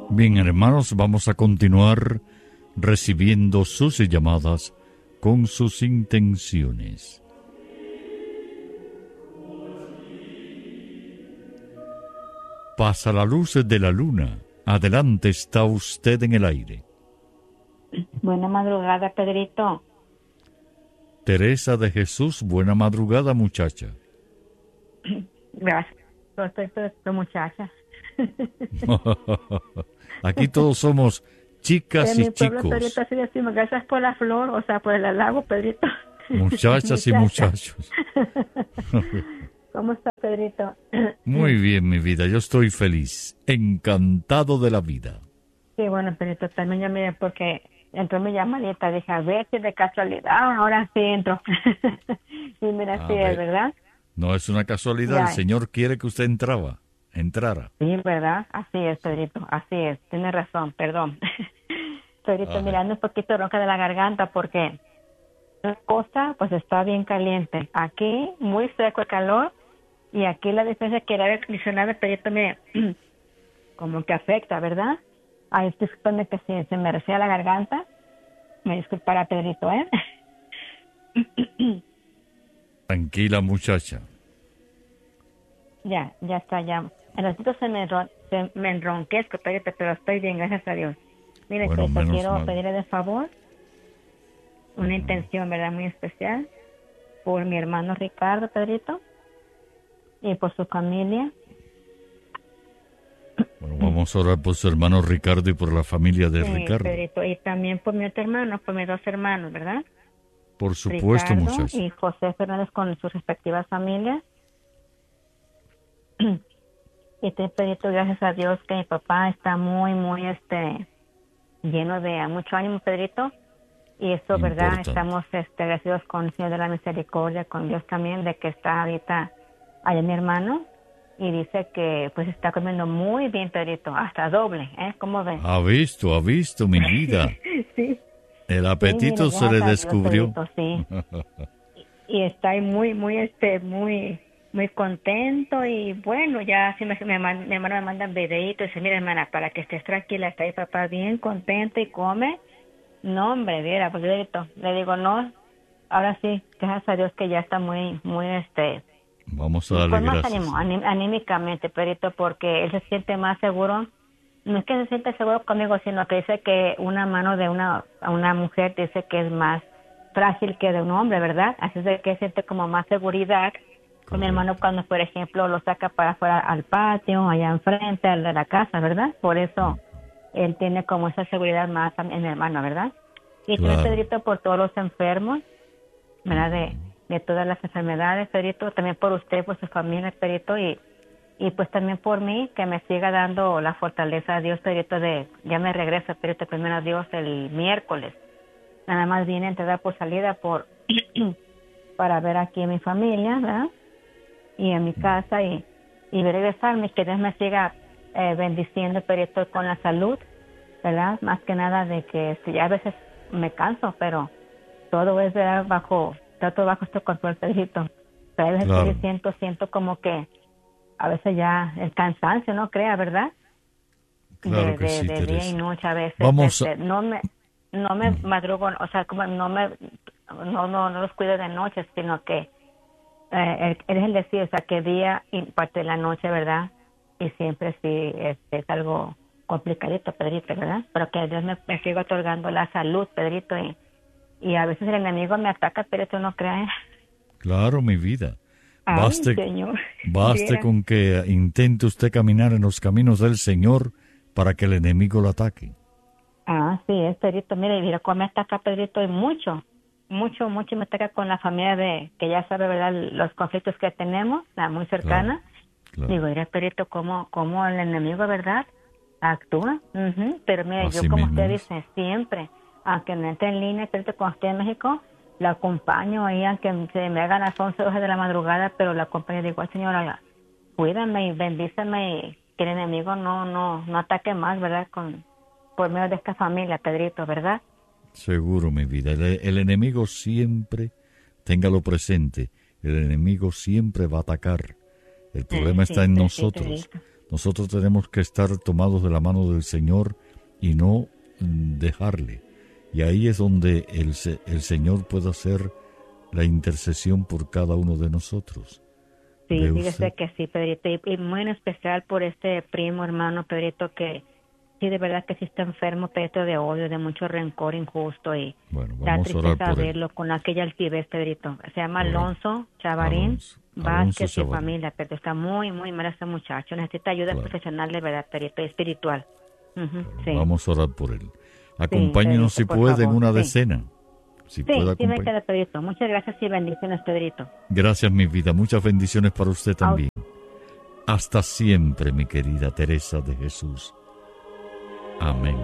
Bien, hermanos, vamos a continuar recibiendo sus llamadas con sus intenciones. Pasa la luz de la luna. Adelante, está usted en el aire. Buena madrugada, Pedrito. Teresa de Jesús, buena madrugada, muchacha. Gracias. Yo estoy muchacha. Aquí todos somos chicas y chicos. En mi pueblo, Pedrito, así decimos, gracias por la flor, o sea, por el halago, Pedrito. Muchachas y muchachos. ¿Cómo está, Pedrito? Muy bien, mi vida, yo estoy feliz, encantado de la vida. Sí, bueno, Pedrito, también ya miré porque entró mi llamadita, dije, a ver si de casualidad, ahora sí entro. Y mira, sí es, ¿verdad? No es una casualidad, el Señor quiere que usted entrara. Sí, ¿verdad? Así es, Pedrito, así es, tiene razón, perdón. Pedrito, mirando un poquito ronca de la garganta porque la costa, pues está bien caliente. Aquí, muy seco el calor, y aquí la diferencia que era acondicionado, Pedrito, me como que afecta, ¿verdad? Ay, discúlpame que si se me resfría la garganta, me disculpará, Pedrito, ¿eh? Tranquila, muchacha. Ya está, ya. En ratito se me enronquezco, Pedrito, pero estoy bien, gracias a Dios. Mire, bueno, te quiero pedirle de favor una intención, ¿verdad? Muy especial por mi hermano Ricardo, Pedrito, y por su familia. Bueno, vamos a orar por su hermano Ricardo y por la familia de Ricardo. Pedrito, y también por mi otro hermano, por mis dos hermanos, ¿verdad? Por supuesto, Ricardo muchachos. Y José Fernández con sus respectivas familias. Y te Pedrito, gracias a Dios que mi papá está muy lleno de mucho ánimo, Pedrito. Y eso, ¿verdad? Estamos agradecidos con el Señor de la Misericordia, con Dios también, de que está ahorita allá mi hermano. Y dice que pues está comiendo muy bien, Pedrito, hasta doble, ¿eh? ¿Cómo ves? Ha visto, mi vida. Sí. El apetito se le descubrió. Dios, Pedrito, sí. Y está ahí muy contento, y bueno, ya sí mi hermano me manda un videito y dice, mira, hermana, para que estés tranquila, está ahí papá bien contento y come. No, hombre, viera, pues le digo, no, ahora sí, gracias a Dios que ya está muy vamos a darle gracias. Anímicamente, Pedrito, porque él se siente más seguro. No es que se siente seguro conmigo, sino que dice que una mano de una mujer dice que es más frágil que de un hombre, ¿verdad? Así es de que siente como más seguridad con mi hermano cuando, por ejemplo, lo saca para afuera al patio, allá enfrente, al de la casa, ¿verdad? Por eso él tiene como esa seguridad más en mi hermano, ¿verdad? Y también, Pedrito, por todos los enfermos, ¿verdad? De todas las enfermedades, Pedrito, también por usted, por su familia, Pedrito, y pues también por mí, que me siga dando la fortaleza a Dios, Pedrito, ya me regreso, Pedrito, primero a Dios el miércoles. Nada más vine a entrar por salida para ver aquí a mi familia, ¿verdad? Y a mi casa, y regresarme, que Dios me siga bendiciendo, Pedrito, con la salud, ¿verdad? Más que nada de que si a veces me canso, pero todo es, ¿verdad? Está todo bajo este control, Pedrito. Pero a veces siento como que a veces ya el cansancio, ¿no crea, verdad? Claro que sí, de día y noche a veces. No me madrugo, o sea, como no los cuido de noche, sino que es el decir, o sea, que día y parte de la noche, ¿verdad? Y siempre sí es algo complicadito, Pedrito, ¿verdad? Pero que Dios me siga otorgando la salud, Pedrito, y a veces el enemigo me ataca, Pedrito, no crees. Claro, mi vida. Señor. Baste con que intente usted caminar en los caminos del Señor para que el enemigo lo ataque. Sí, es, Pedrito. Mira cómo me ataca, Pedrito, y mucho me ataca con la familia que ya sabe, ¿verdad?, los conflictos que tenemos, la muy cercana. Claro. Digo, mira, Pedrito, cómo el enemigo, ¿verdad?, actúa. Pero mira, así yo, como usted dice, siempre, aunque no esté en línea, Pedrito, cuando esté en México, la acompaño ahí, aunque se me hagan las 11 horas de la madrugada, pero la acompaño y digo, señora, cuídame y bendíceme, y que el enemigo no ataque más, ¿verdad?, por medio de esta familia, Pedrito, ¿verdad? Seguro, mi vida. El enemigo siempre, téngalo presente, el enemigo siempre va a atacar. El problema está en nosotros. Nosotros tenemos que estar tomados de la mano del Señor y no dejarle. Y ahí es donde el Señor puede hacer la intercesión por cada uno de nosotros. Sí, fíjese que sí, Pedrito, y muy en especial por este primo hermano, Pedrito, que sí, de verdad que sí está enfermo, Pedrito, de odio, de mucho rencor injusto, y bueno, da vamos a orar tristeza por él. verlo con aquella altivez, Pedrito. Se llama Alonso Chavarín Alonso Vázquez y Chavarín. familia, pero está muy, muy mal este muchacho. Necesita ayuda profesional, de verdad, Pedrito, espiritual. Sí. Vamos a orar por él. Acompáñenos, Pedrito, si puede, en una sí. decena. Si puede Sí, me acompañar. queda, Pedrito. Muchas gracias y bendiciones, Pedrito. Gracias, mi vida. Muchas bendiciones para usted también. Hasta siempre, mi querida Teresa de Jesús. Amén.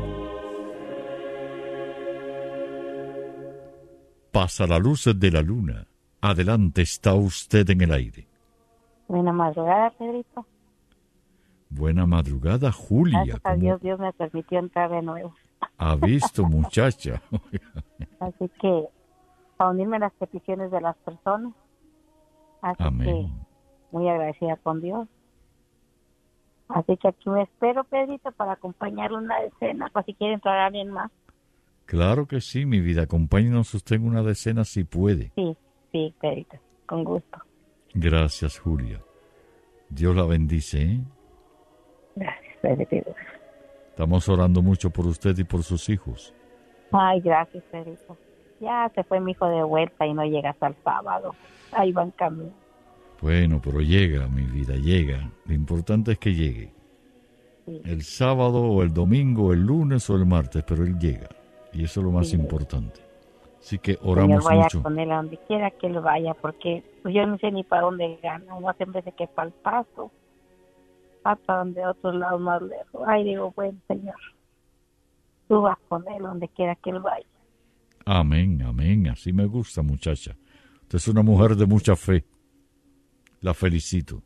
Pasa la luz de la luna. Adelante, está usted en el aire. Buena madrugada, Pedrito. Buena madrugada, Julia. Gracias a Dios, Dios me permitió entrar de nuevo. ¿Ha visto, muchacha? Así que, a unirme a las peticiones de las personas. Así Amén. que, muy agradecida con Dios. Así que aquí me espero, Pedrito, para acompañar una decena, para si quiere entrar alguien más. Claro que sí, mi vida. Acompáñenos usted en una decena si puede. Sí, Pedrito, con gusto. Gracias, Julia. Dios la bendice, ¿eh? Gracias, Pedrito. Estamos orando mucho por usted y por sus hijos. Ay, gracias, Pedrito. Ya se fue mi hijo de vuelta y no llega hasta el sábado. Ahí va en camino. Bueno, pero llega, mi vida, llega. Lo importante es que llegue. Sí. El sábado o el domingo, el lunes o el martes, pero él llega. Y eso es lo más importante. Así que oramos Señor, vaya mucho. con él a donde quiera que él vaya, porque pues, yo no sé ni para dónde gana. Uno siempre se que para el paso, hasta donde otros lados más lejos. Ay, digo, bueno, Señor, tú vas con él donde quiera que él vaya. Amén, amén. Así me gusta, muchacha. Usted es una mujer de mucha fe. La felicito.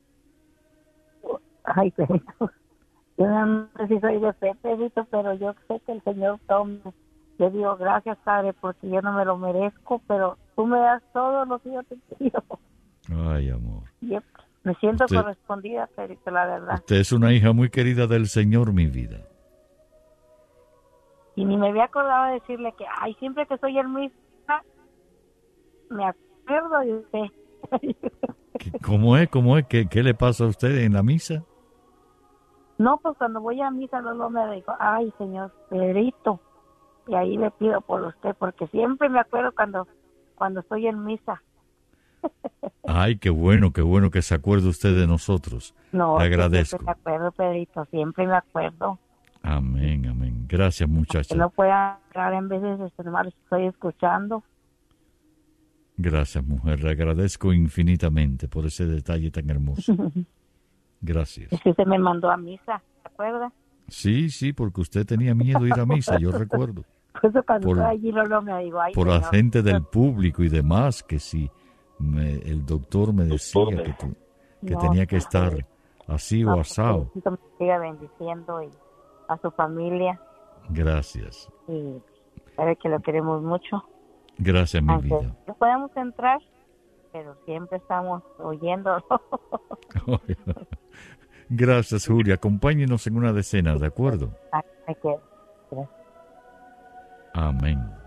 Ay, Pedrito, yo no sé si soy de fe, Pedrito, pero yo sé que el Señor tome. Yo digo, gracias, Padre, porque yo no me lo merezco, pero tú me das todo lo que yo te pido. Ay, amor. Yo me siento Usted- correspondida, Pedrito, la verdad. Usted es una hija muy querida del Señor, mi vida. Y ni me había acordado de decirle que, ay, siempre que soy en misa, me acuerdo de usted. ¿Cómo es? ¿Cómo es? ¿Qué le pasa a usted en la misa? No, pues cuando voy a misa, luego me digo, ay, señor Pedrito, y ahí le pido por usted, porque siempre me acuerdo cuando estoy en misa. Ay, qué bueno que se acuerde usted de nosotros. No, Le agradezco. siempre me acuerdo, Pedrito, siempre me acuerdo. Amén, amén. Gracias, muchacha. Que no pueda entrar en veces de hermanos que estoy escuchando. Gracias, mujer. Le agradezco infinitamente por ese detalle tan hermoso. Gracias. Es que usted me mandó a misa, ¿se acuerda? Sí, porque usted tenía miedo de ir a misa, yo recuerdo. Por eso cuando Por- estoy allí, luego me digo, ay, Por la señor, gente del público y demás, que sí, el doctor me decía que no, tenía que estar así o no, asado. que me siga bendiciendo y a su familia, Gracias. y sabe que lo queremos mucho. Gracias, mi Aunque vida. no podemos entrar, pero siempre estamos oyéndolo. Gracias, Julia. Acompáñenos en una decena, ¿de acuerdo? Aquí me quedo. Gracias. Amén.